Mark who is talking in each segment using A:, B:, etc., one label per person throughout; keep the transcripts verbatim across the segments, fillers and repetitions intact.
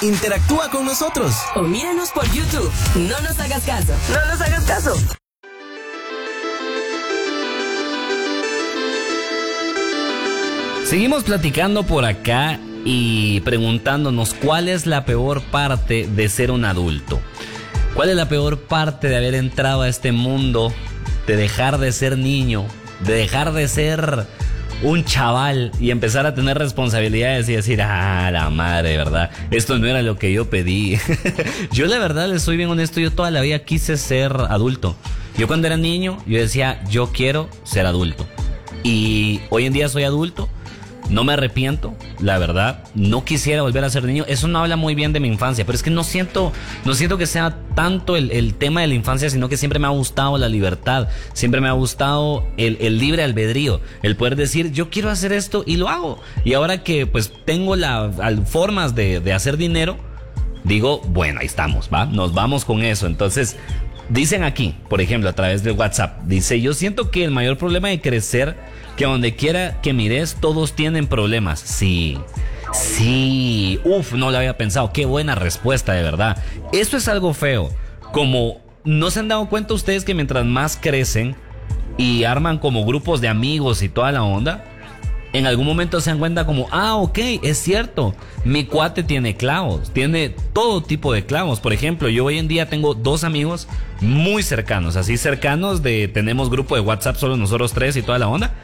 A: Interactúa con nosotros.
B: O míranos por YouTube. No nos hagas caso. No nos hagas caso.
C: Seguimos platicando por acá y preguntándonos cuál es la peor parte de ser un adulto. ¿Cuál es la peor parte de haber entrado a este mundo, de dejar de ser niño, de dejar de ser un chaval y empezar a tener responsabilidades y decir, ah, la madre, ¿verdad? Esto no era lo que yo pedí. Yo la verdad, les soy bien honesto, yo toda la vida quise ser adulto. Yo cuando era niño, yo decía, yo quiero ser adulto. Y hoy en día soy adulto. No me arrepiento, la verdad. No quisiera volver a ser niño. Eso no habla muy bien de mi infancia, pero es que no siento, no siento que sea tanto el, el tema de la infancia, sino que siempre me ha gustado la libertad. Siempre me ha gustado el, el libre albedrío, el poder decir, yo quiero hacer esto y lo hago. Y ahora que pues tengo las formas de, de hacer dinero, digo, bueno, ahí estamos, ¿va? Nos vamos con eso. Entonces, dicen aquí, por ejemplo, a través de WhatsApp, dice, yo siento que el mayor problema de crecer, que donde quiera que mires, todos tienen problemas. Sí, sí, uf, no lo había pensado. Qué buena respuesta, de verdad. Eso es algo feo. Como, ¿no se han dado cuenta ustedes que mientras más crecen y arman como grupos de amigos y toda la onda, en algún momento se dan cuenta como, ah, ok, es cierto, mi cuate tiene clavos, tiene todo tipo de clavos? Por ejemplo, yo hoy en día tengo dos amigos muy cercanos, así cercanos de, tenemos grupo de WhatsApp solo nosotros tres y toda la onda.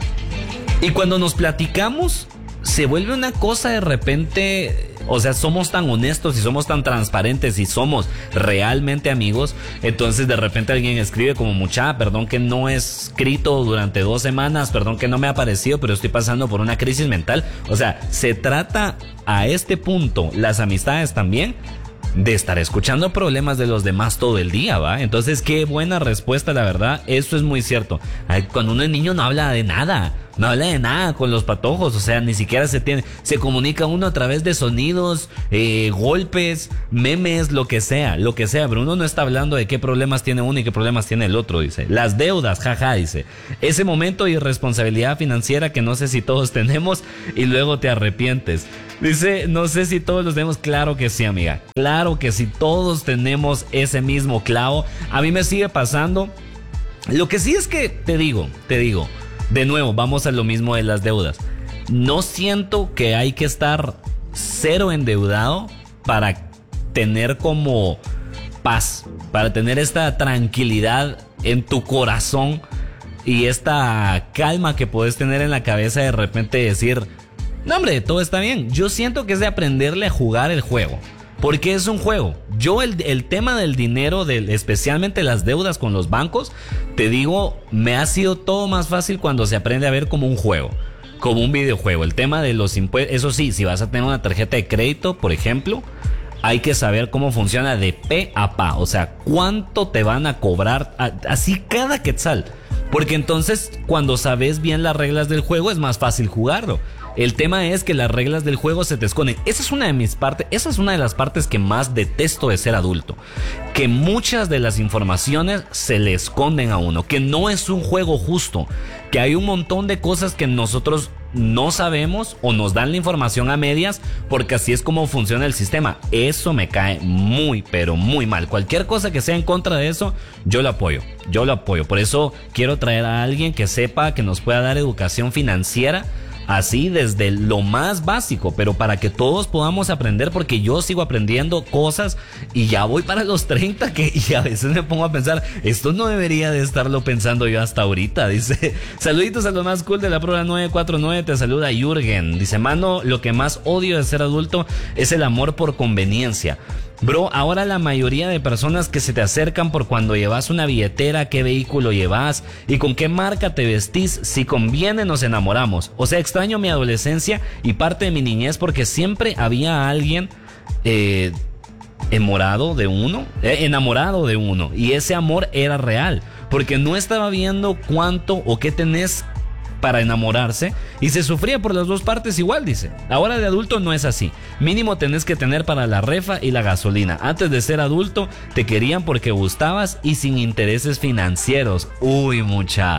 C: Y cuando nos platicamos, se vuelve una cosa de repente, o sea, somos tan honestos y somos tan transparentes y somos realmente amigos. Entonces de repente alguien escribe como, mucha, perdón que no he escrito durante dos semanas, perdón que no me ha aparecido, pero estoy pasando por una crisis mental. O sea, se trata a este punto, las amistades también, de estar escuchando problemas de los demás todo el día, ¿va? Entonces, qué buena respuesta, la verdad. Eso es muy cierto. Ay, cuando uno es niño no habla de nada. No habla de nada con los patojos, o sea, ni siquiera se tiene, se comunica uno a través de sonidos, eh, golpes, memes, lo que sea, lo que sea, pero uno no está hablando de qué problemas tiene uno y qué problemas tiene el otro, dice. Las deudas, jaja, dice. Ese momento de irresponsabilidad financiera que no sé si todos tenemos y luego te arrepientes. Dice, no sé si todos los tenemos. Claro que sí, amiga. Claro que sí, todos tenemos ese mismo clavo. A mí me sigue pasando. Lo que sí es que, te digo, te digo, de nuevo, vamos a lo mismo de las deudas. No siento que hay que estar cero endeudado para tener como paz, para tener esta tranquilidad en tu corazón y esta calma que puedes tener en la cabeza de repente decir, no hombre, todo está bien. Yo siento que es de aprenderle a jugar el juego, porque es un juego. Yo el, el tema del dinero, del, especialmente las deudas con los bancos, te digo, me ha sido todo más fácil cuando se aprende a ver como un juego, como un videojuego. El tema de los impuestos, eso sí, si vas a tener una tarjeta de crédito, por ejemplo, hay que saber cómo funciona de pe a pa. O sea, cuánto te van a cobrar, a, así cada quetzal. Porque entonces, cuando sabes bien las reglas del juego, es más fácil jugarlo. El tema es que las reglas del juego se te esconden. Esa es una de mis partes, esa es una de las partes que más detesto de ser adulto. Que muchas de las informaciones se le esconden a uno. Que no es un juego justo. Que hay un montón de cosas que nosotros no sabemos o nos dan la información a medias, porque así es como funciona el sistema. Eso me cae muy, pero muy mal. Cualquier cosa que sea en contra de eso, yo lo apoyo. Yo lo apoyo. Por eso quiero traer a alguien que sepa, que nos pueda dar educación financiera, así desde lo más básico, pero para que todos podamos aprender, porque yo sigo aprendiendo cosas y ya voy para los treinta que y a veces me pongo a pensar, esto no debería de estarlo pensando yo hasta ahorita. Dice, saluditos a lo más cool de la prueba nueve cuatro nueve, te saluda Jürgen. Dice, mano, lo que más odio de ser adulto es el amor por conveniencia. Bro, ahora la mayoría de personas que se te acercan por cuando llevas una billetera, qué vehículo llevas y con qué marca te vestís, si conviene nos enamoramos. O sea, extraño mi adolescencia y parte de mi niñez porque siempre había alguien eh, enamorado de uno, eh, enamorado de uno, y ese amor era real, porque no estaba viendo cuánto o qué tenés para enamorarse y se sufría por las dos partes igual, dice. Ahora de adulto no es así. Mínimo tenés que tener para la refa y la gasolina. Antes de ser adulto te querían porque gustabas y sin intereses financieros. Uy, mucha.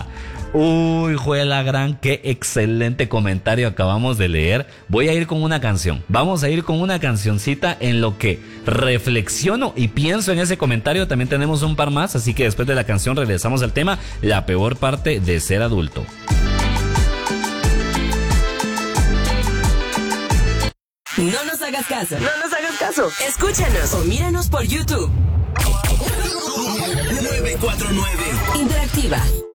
C: Uy, juela gran, qué excelente comentario acabamos de leer. Voy a ir con una canción. Vamos a ir con una cancioncita en lo que reflexiono y pienso en ese comentario. También tenemos un par más, así que después de la canción regresamos al tema, la peor parte de ser adulto.
B: No nos hagas caso. No nos hagas caso. Escúchanos o míranos por YouTube.
A: nueve cuatro nueve
B: Interactiva.